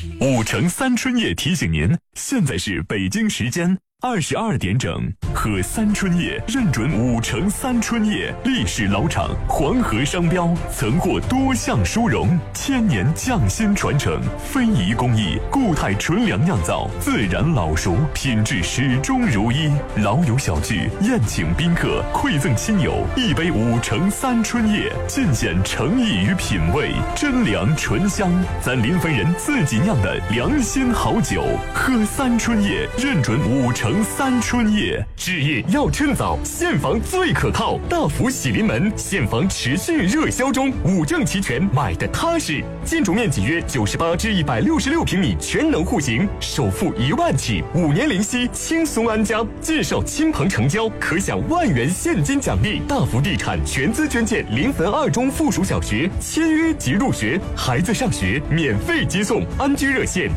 5城3春夜提醒您，现在是北京时间22点整，和三春夜认准5城3春夜，历史老厂黄河商标曾获多项殊荣，千年匠心传承，非遗工艺，固态纯粮酿造，自然老熟，品质始终如一。老友小聚，宴请宾客，馈赠亲友，一杯5城3春夜，尽显诚意与品味，真粮醇香，咱临汾人自己酿的良心好酒，喝三春夜认准5城3春夜。 置业要趁早，现房最可靠，大福喜临门，现房持续热销中，5证齐全，买的踏实。建筑面积约98至166平米，全能户型，首付1万起，5年零息，轻松安家。介绍亲朋成交，可享1万元现金奖励。大福地产全资捐建临汾2中附属小学，签约即入学，孩子上学免费接送。安居热线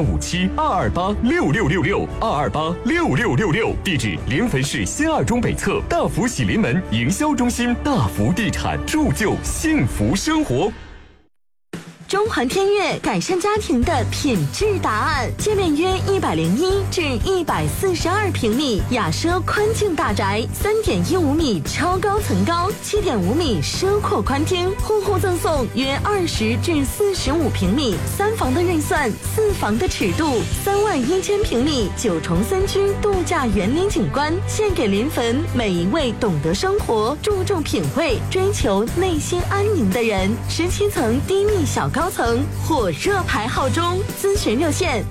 035722826666，228666，地址临汾市新2中北侧大福喜临门营销中心。大福地产，铸就幸福生活。 中环天悦改善家庭的品质答案，界面约101至142平米，雅奢宽境大宅，3.15米超高层高，7.5米奢阔宽厅，户户赠送约20至45平米，3房的预算，4房的尺度，31000平米9重3居度假园林景观，献给临汾每一位懂得生活、注重品味、追求内心安宁的人。17层低密小高层火热排号中，咨询热线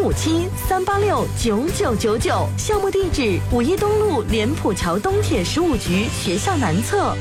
0357-386-9999，项目地址5一东路莲浦桥东铁15局学校南侧。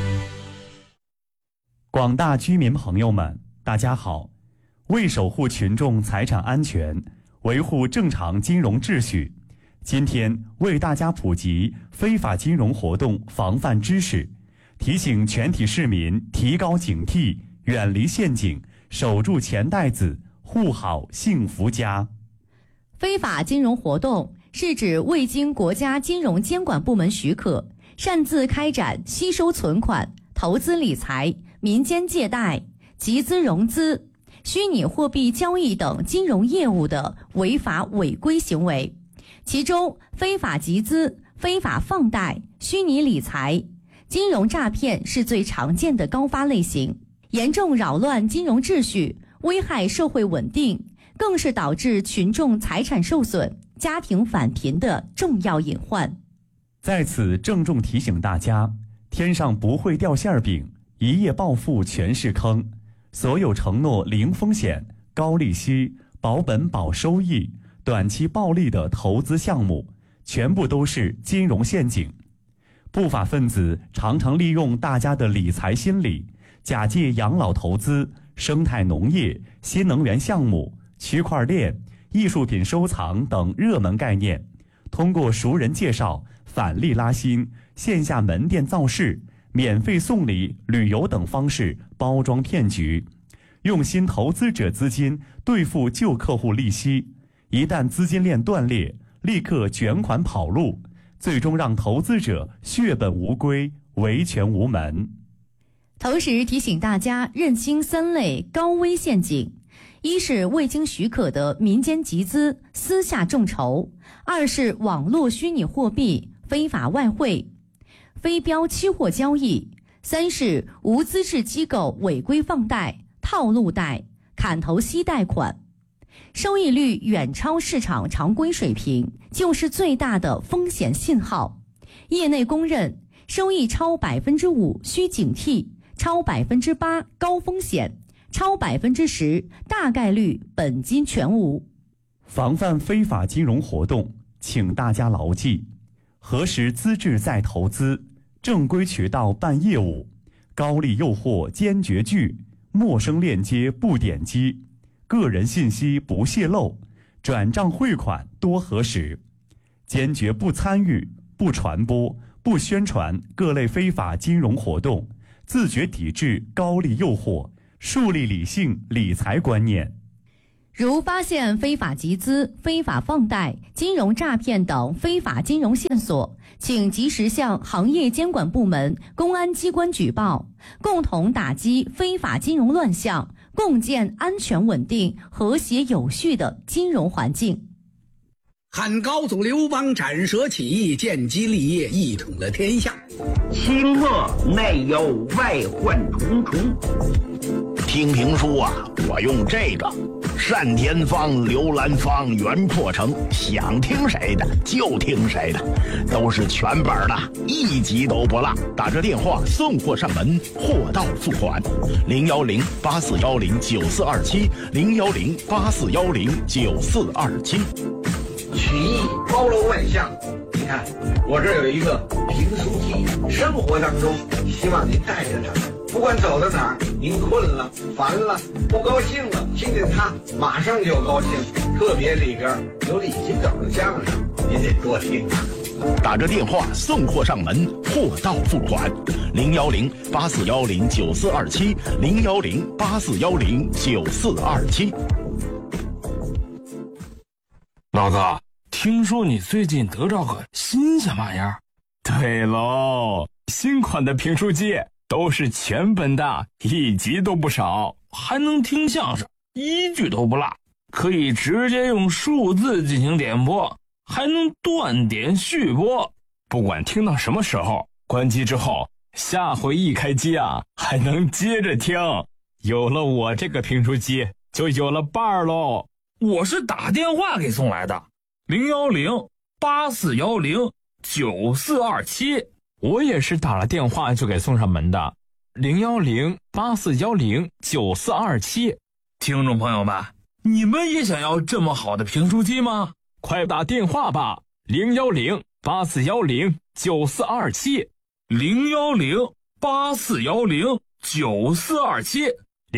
广大居民朋友们，大家好！为守护群众财产安全，维护正常金融秩序，今天为大家普及非法金融活动防范知识，提醒全体市民提高警惕，远离陷阱，守住钱袋子，护好幸福家。 非法金融活动是指未经国家金融监管部门许可，擅自开展吸收存款、投资理财、民间借贷、集资融资、虚拟货币交易等金融业务的违法违规行为。其中，非法集资、非法放贷、虚拟理财、金融诈骗是最常见的高发类型，严重扰乱金融秩序，危害社会稳定，更是导致群众财产受损、家庭返贫的重要隐患。 在此郑重提醒大家，天上不会掉馅饼，一夜暴富全是坑。所有承诺零风险、高利息、保本保收益、短期暴利的投资项目，全部都是金融陷阱。不法分子常常利用大家的理财心理，假借养老投资、生态农业、新能源项目、区块链、艺术品收藏等热门概念，通过熟人介绍、返利拉新、线下门店造势、免费送礼、旅游等方式包装骗局，用新投资者资金兑付旧客户利息，一旦资金链断裂，立刻卷款跑路，最终让投资者血本无归，维权无门。 同时提醒大家认清3类高危陷阱：一是未经许可的民间集资、私下众筹；二是网络虚拟货币、非法外汇、非标期货交易；三是无资质机构违规放贷、套路贷、砍头息贷款，收益率远超市场常规水平，就是最大的风险信号。业内公认，收益超5%需警惕，超8%高风险，超10%大概率本金全无。 防范非法金融活动，请大家牢记：核实资质再投资，正规渠道办业务，高利诱惑坚决拒，陌生链接不点击，个人信息不泄露，转账汇款多核实，坚决不参与、不传播、不宣传各类非法金融活动，自觉抵制高利诱惑，树立理性理财观念。 如发现非法集资、非法放贷、金融诈骗等非法金融线索，请及时向行业监管部门、公安机关举报，共同打击非法金融乱象， 共建安全稳定、和谐有序的金融环境。 汉高祖刘邦斩蛇起义，建基立业，一统了天下。 清末内忧外患重重。 听评书啊，我用这个单田芳、刘兰芳、袁阔成，想听谁的就听谁的，都是全本的，一集都不落。打这电话送货上门，货到付款。010-8410-9427，010-8410-9427。 曲艺包罗万象，你看我这有一个评书记，生活当中希望您带着它，不管走到哪儿，您困了、烦了、不高兴了，听见它马上就高兴。特别里边有李金斗的相声，您得多听啊。 打着电话送货上门，货到付款。010-8410-9427，010-8410-9427。 老哥，听说你最近得着个新鲜玩意儿？ 对喽，新款的评书机都是全本的，一集都不少， 还能听相声，一句都不落，可以直接用数字进行点播，还能断点续播。 不管听到什么时候，关机之后，下回一开机啊，还能接着听。有了我这个评书机，就有了伴儿喽。 我是打电话给送来的，010-8410-9427。 我也是打了电话就给送上门的，010-8410-9427。 听众朋友们，你们也想要这么好的评书机吗？ 快打电话吧，010-8410-9427， 010-8410-9427，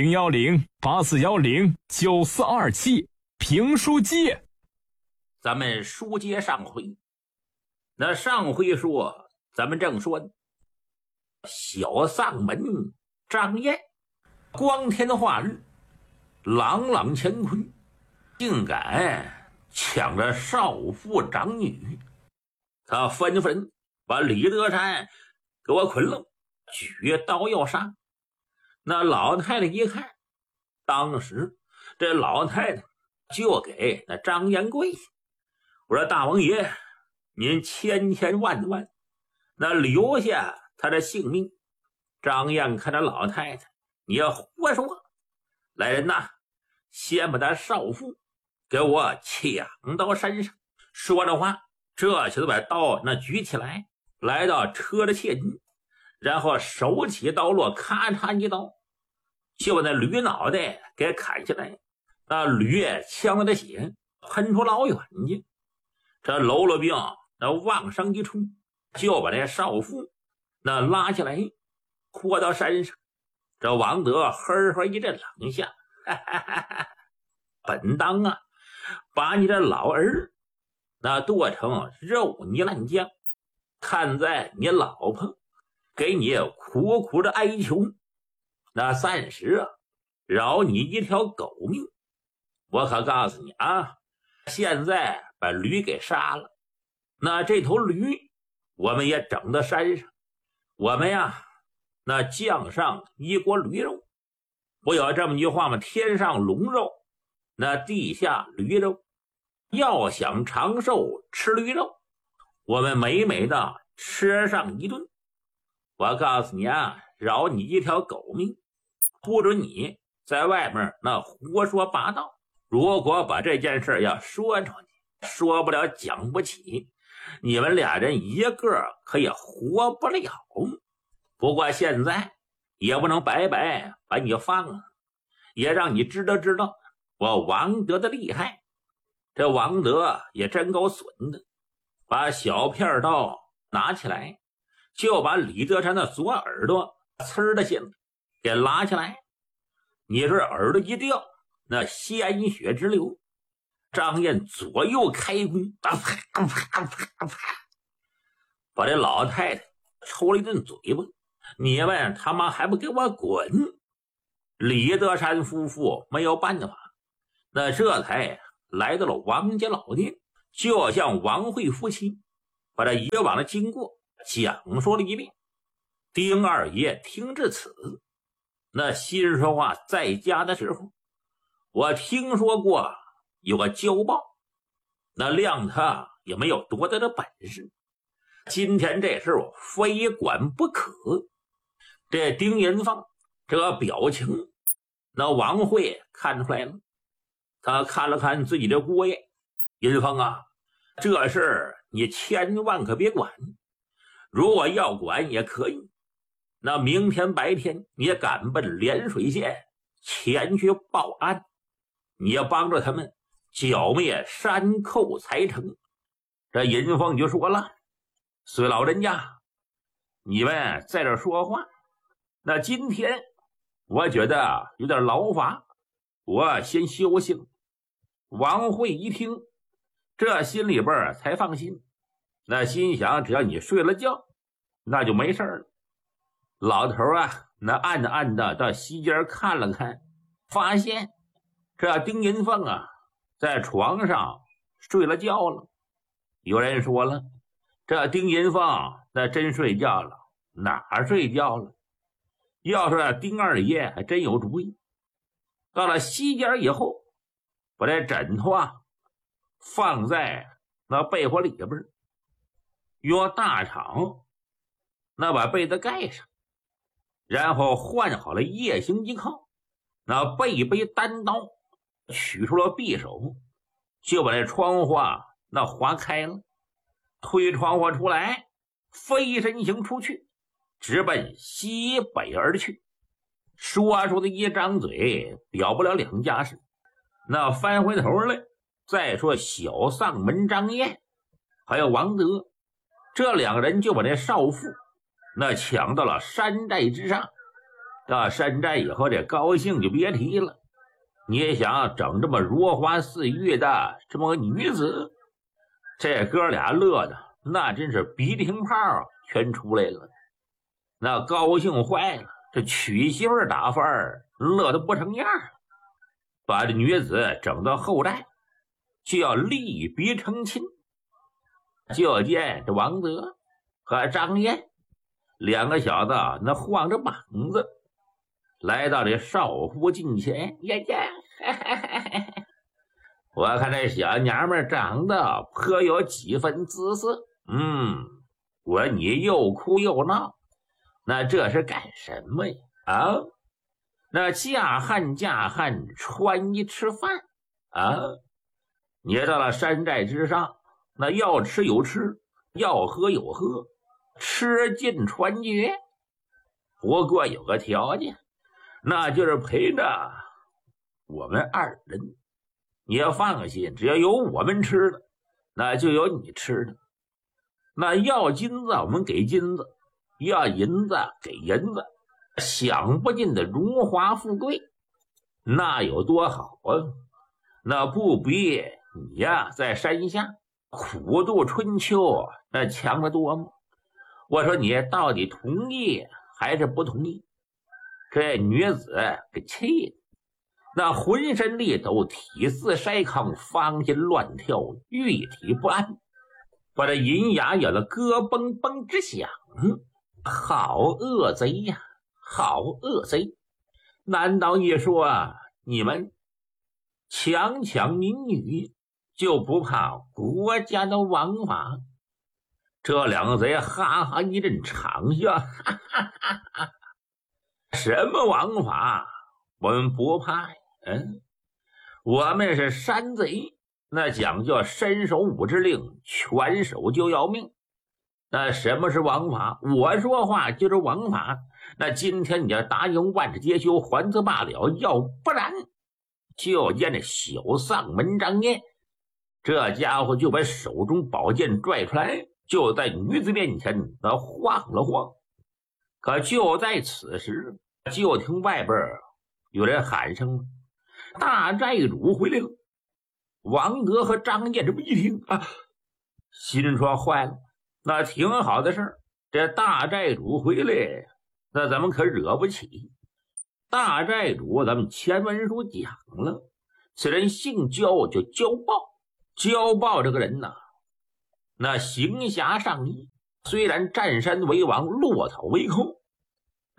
010-8410-9427。评书机， 咱们书接上回。那上回说，咱们正说小丧门张燕，光天化日，朗朗乾坤，竟敢抢着少妇长女。他纷纷把李德山给我捆了，举刀要杀。那老太太一看，当时这老太太就给那张燕跪下，我说大王爷，您千千万万，那留下他的性命。张燕看着老太太，你要胡说，来人呐，先把他少妇给我抢到山上。说着话，这就把刀那举起来，来到车的前面，然后手起刀落，咔嚓一刀，就把那驴脑袋给砍下来。那驴呛的血喷出老远去，这喽啰兵那往上一冲，就把那少妇那拉起来，拖到山上。这王德呵呵一阵冷笑，本当啊，把你这老儿那剁成肉泥烂酱，看在你老婆给你苦苦的哀求，那暂时啊饶你一条狗命。我可告诉你啊，现在把驴给杀了，那这头驴我们也整到山上，我们呀那酱上一锅驴肉。不有这么句话吗？天上龙肉，那地下驴肉。要想长寿吃驴肉，我们美美的吃上一顿。我告诉你啊，饶你一条狗命，不准你在外面那胡说八道。如果把这件事要说出去，说不了讲不起，你们俩人一个可也活不了。不过现在也不能白白把你放了，也让你知道知道我王德的厉害。这王德也真够损的，把小片刀拿起来，就把李德山的左耳朵呲的下来给拉起来。你这耳朵一掉，那鲜血直流。张燕左右开弓，把这老太太抽了一顿嘴巴。你们他妈还不给我滚！李德山夫妇没有办法，那这才来到了王家老店，就向王慧夫妻把这以往的经过讲述了一遍。丁二爷听至此， 那心说话在家的时候，我听说过有个交报，那谅他也没有多大的本事。今天这事我非管不可。这丁银凤这个表情，那王慧看出来了。他看了看自己的姑爷，银凤啊，这事儿你千万可别管，如果要管也可以。那明天白天你也赶奔涟水县前去报案，你要帮着他们剿灭山寇才成。这银凤就说了，孙老人家，你们在这说话，那今天我觉得有点劳乏，我先休息了。王慧一听，这心里边才放心，那心想只要你睡了觉，那就没事了。老头啊，那暗暗的到西间看了看，发现这丁银凤啊在床上睡了觉了。有人说了，这丁银凤那真睡觉了，哪儿睡觉了？要说丁二爷还真有主意。到了西间以后，把这枕头啊放在那被窝里边，用大氅那把被子盖上，然后换好了夜行衣靠，那背背单刀，取出了匕首，就把这窗户那划开了，推窗户出来，飞身行出去，直奔西北而去。说出的一张嘴表不了两家事，那翻回头来再说小丧门张燕还有王德，这两个人就把这少妇那抢到了山寨之上。到山寨以后，这高兴就别提了。你也想整这么如花似玉的这么个女子，这哥俩乐的那真是鼻涕泡全出来了，那高兴坏了。这娶媳妇打发乐得不成样，把这女子整到后寨，就要立别成亲。就见这王德和张燕两个小子那晃着膀子来到这少妇近前，我看这小娘们长得颇有几分姿色，我说你又哭又闹，那这是干什么呀？啊，那嫁汉穿衣吃饭啊！你到了山寨之上，那要吃有吃，要喝有喝，吃尽穿绝。不过有个条件，那就是陪着我们二人。你要放心，只要有我们吃的，那就有你吃的。那要金子我们给金子，要银子给银子，享不尽的荣华富贵，那有多好啊？那不比你呀在山下苦度春秋那强得多吗？我说你到底同意还是不同意？这女子给气的，那浑身力抖，体似筛糠，芳心乱跳，玉体不安，把这银牙咬得咯嘣嘣直响。好恶贼呀，好恶贼！难道一说你们强抢民女就不怕国家的王法？这两个贼哈哈一阵长笑，哈哈哈哈！什么王法？我们不怕呀，我们是山贼，那讲究伸手五指令，拳手就要命。那什么是王法？我说话就是王法。那今天你要答应万事皆休，还则罢了，要不然就见这小丧门张燕，这家伙就把手中宝剑拽出来，就在女子面前那晃了晃。可就在此时，就听外边有人喊声：“大寨主回来了！”王德和张燕这么一听心说坏了，那挺好的事儿，这大寨主回来，那咱们可惹不起。大寨主咱们前文书讲了，此人姓焦，就焦豹。焦豹这个人呢，那行侠仗义，虽然占山为王，落草为寇，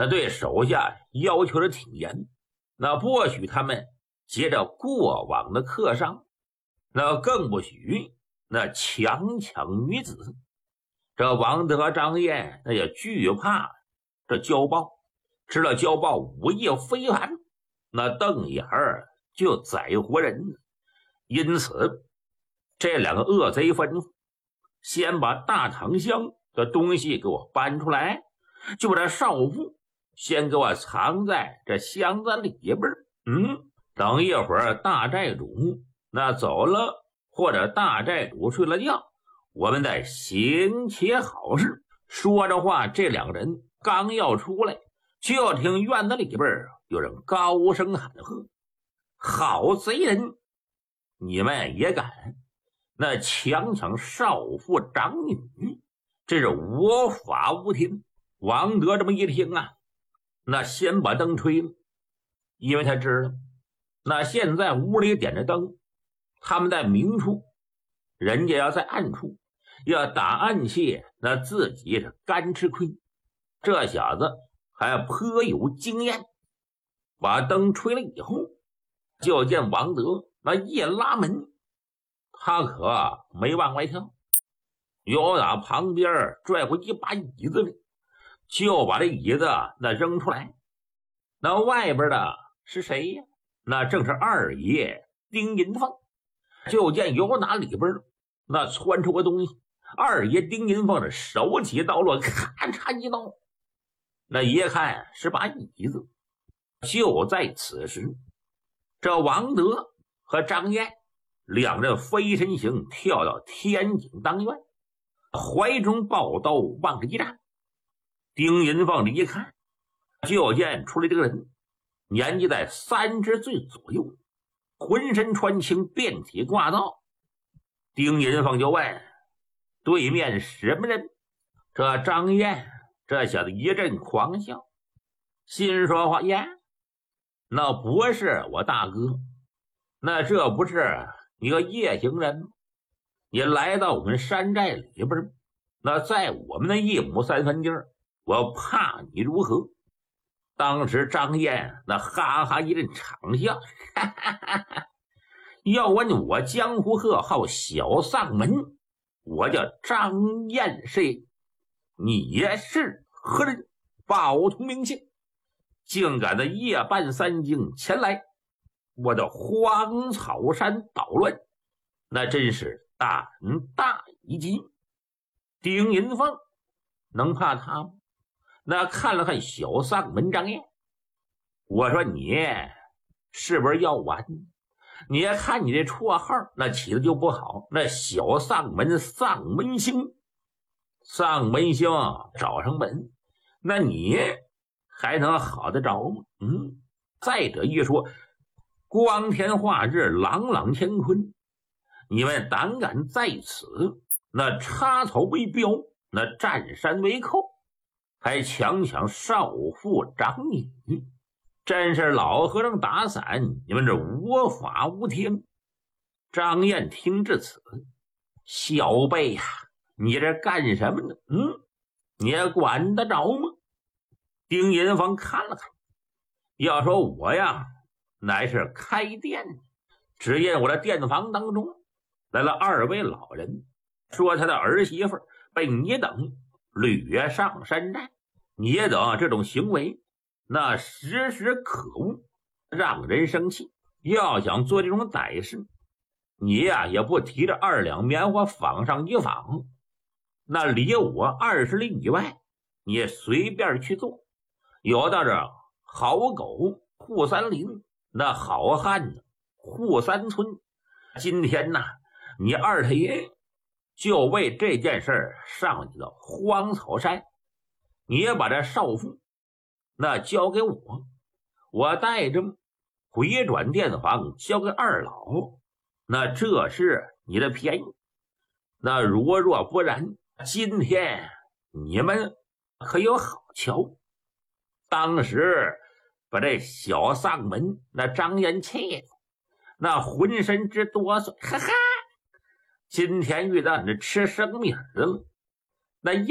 那对手下要求的挺严，那不许他们接着过往的客商，那更不许那强抢女子。这王德、张燕那也惧怕这交报，知道交报武艺非凡，那瞪眼就宰活人。因此这两个恶贼吩咐，先把大堂箱的东西给我搬出来，就把这少妇先给我藏在这箱子里边。等一会儿大寨主那走了，或者大寨主睡了觉，我们再行其好事。说着话，这两个人刚要出来，就听院子里边有人高声喊喝：好贼人，你们也敢那强抢少妇长女，这是无法无天。王德这么一听啊，那先把灯吹了，因为他知道那现在屋里点着灯，他们在明处，人家要在暗处，要打暗器，那自己是干吃亏。这小子还颇有经验，把灯吹了以后，就见王德那一拉门，他可没往外跳，又打旁边拽过一把椅子来，就把这椅子那扔出来。那外边的是谁呀？那正是二爷丁银凤。就见由哪里边那窜出个东西，二爷丁银凤的手起刀落，咔嚓一刀，那一看是把椅子。就在此时，这王德和张燕两人飞身行，跳到天井当院，怀中抱刀往这一站。丁银凤一看，就见出来这个人年纪在30岁左右，浑身穿青，遍体挂刀。丁银凤就问对面什么人？这张燕这小子一阵狂笑，心说话呀，那不是我大哥，那这不是你个夜行人吗？你来到我们山寨里边，那在我们的1亩3分地儿，我怕你如何？当时张燕那哈哈一阵长笑，哈哈哈哈，要问我江湖贺号小丧门，我叫张燕谁？你是何人？报通名姓，竟敢在夜半3更前来我的荒草山捣乱，那真是胆大一级。丁银凤能怕他吗？那看了看小丧门张燕，我说你是不是要完？你看你这绰号那起的就不好，那小丧门丧门星，丧门星找上门，那你还能好得着吗？再者一说，光天化日，朗朗乾坤，你们胆敢在此那插草为标，那占山为寇，还强抢少妇长女，真是老和尚打伞，你们这无法无天。张燕听至此，小辈呀，你这干什么呢？你也管得着吗？丁银凤看了看，要说我呀，乃是开店的，只因我的店房当中来了2位老人，说他的儿媳妇被你等掠上山寨，你等这种行为那时时可恶，让人生气。要想做这种歹事，你呀也不提着2两棉花纺上一纺，那离我20里以外，你随便去做。有到这好狗护3林，那好汉护3村。今天呢，你二太爷就为这件事上去了荒草山，你也把这少妇那交给我，我带着回转店房交给2老，那这是你的便宜。那如若不然，今天你们可有好瞧。当时把这小丧门那张燕气的那浑身直哆嗦，哈哈，今天遇到你吃生米的了。那